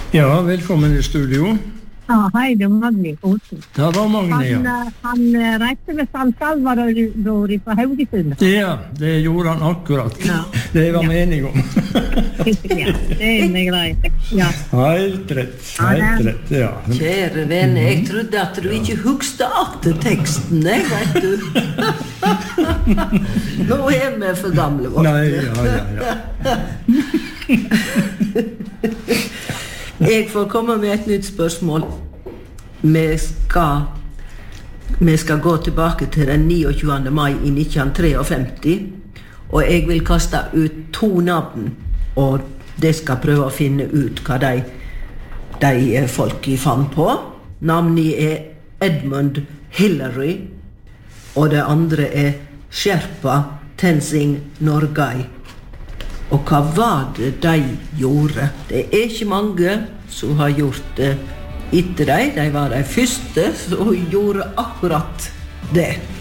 Ja, velkommen I studio. Ja, hej, det var Magni. Ja, det var Magni, ja. Han reiste med San Salvador på Haugesund. Ja, det gjorde han akkurat. Ja. Det var meningen om. Ja, det greit. Ja. Helt rett, ja. Kjære venner, jeg trodde at du ikke hugste akte teksten, vet du. Nå vi for gamle voksne. Nei, ja. Jeg får komme med et nytt spørsmål. Vi skal gå tilbake til den 29. mai I 1953, og jeg vil kaste ut 2 navn, og de skal prøve å finne ut hva de folk fant på. Navnet Edmund Hillary, og det andre Sherpa Tenzing Norgay. Og hva var det de gjorde? Det ikke mange som har gjort det etter dem. De var de første som gjorde akkurat det.